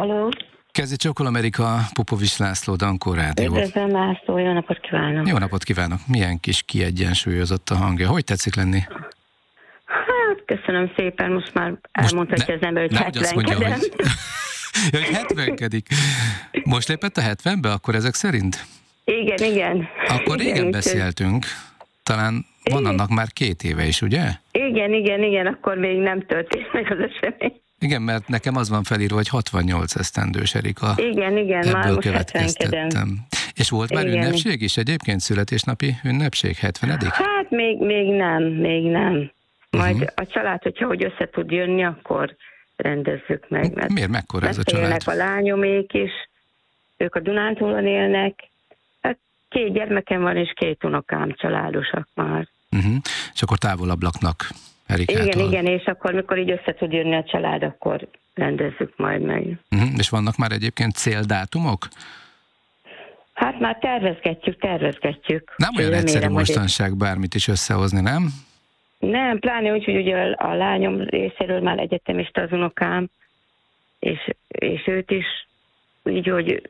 Aló? Kezdi Csókol Amerika, Popovics László, Dankó Rádió. Üdvözlöm, László, jó napot kívánok! Jó napot kívánok! Milyen kis kiegyensúlyozott a hangja. Hogy tetszik lenni? Hát, köszönöm szépen, most már elmondhatja az ember, hogy 70-kedem. Hogy 70-kedik. Most lépett a 70-be, akkor ezek szerint? Igen. Akkor régen beszéltünk. Talán van annak már 2 éve is, ugye? Igen, akkor még nem történt meg az esemény. Igen, mert nekem az van felírva, hogy 68 esztendős Erika. Igen, már most 70-kedem. És volt már ünnepség is egyébként, születésnapi ünnepség, 70. Hát még nem. Majd a család, hogyha hogy össze tud jönni, akkor rendezzük meg. Miért? Mekkora ez a család? Élnek a lányomék is, ők a Dunántúlon élnek. Hát 2 gyermekem van, és 2 unokám, családosak már. És akkor távolabb laknak Erikától. Igen, és akkor, mikor így össze tud jönni a család, akkor rendezzük majd meg. És vannak már egyébként céldátumok? Hát már tervezgetjük. Nem olyan egyszerű mostanság bármit is összehozni, nem? Nem, pláne úgy, hogy ugye a lányom részéről már egyetemista az unokám, és őt is így, hogy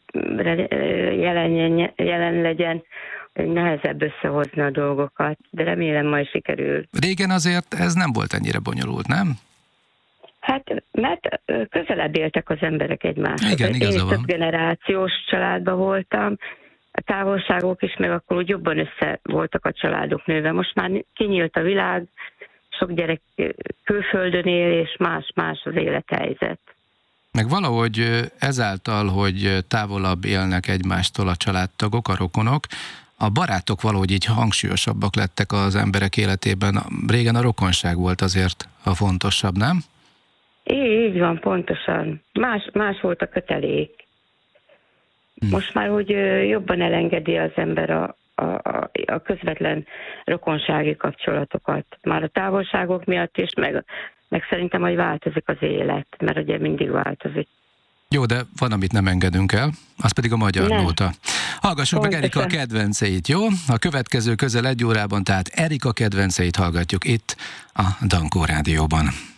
jelen legyen, nehezebb összehozni a dolgokat, de remélem majd sikerül. Régen azért ez nem volt ennyire bonyolult, nem? Hát, mert közelebb éltek az emberek egymáshoz. Igen, igaza van. Én több generációs családban voltam, a távolságok is, meg akkor úgy jobban össze voltak a családok nőve. Most már kinyílt a világ, sok gyerek külföldön él, és más az élethelyzet. Meg valahogy ezáltal, hogy távolabb élnek egymástól a családtagok, a rokonok, a barátok valahogy így hangsúlyosabbak lettek az emberek életében. Régen a rokonság volt azért a fontosabb, nem? Így van, pontosan. Más volt a kötelék. Most már, hogy jobban elengedi az ember a közvetlen rokonsági kapcsolatokat. Már a távolságok miatt is, meg szerintem, hogy változik az élet, mert ugye mindig változik. Jó, de van, amit nem engedünk el, az pedig a magyar nóta. Hallgassuk meg Erika a kedvenceit, jó? A következő közel 1 órában, tehát Erika kedvenceit hallgatjuk itt a Dankó Rádióban.